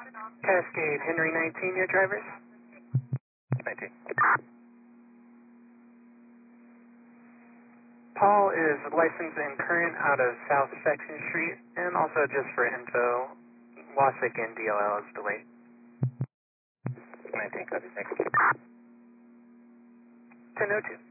Cascade, Henry 19, your drivers? 19. Paul is licensed and current out of South Section Street, and also just for info, Wasik and DLL is delayed. 19, copy, thanks. 1002.